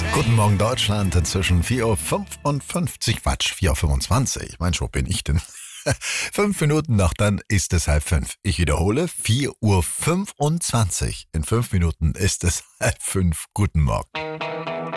Guten Morgen Deutschland, inzwischen 4:55 Uhr, Quatsch, 4:25 Uhr. Mensch, wo bin ich denn? 5 Minuten noch, dann ist es 4:30 Uhr. Ich wiederhole, 4:25 Uhr. In 5 Minuten ist es 4:30 Uhr. Guten Morgen.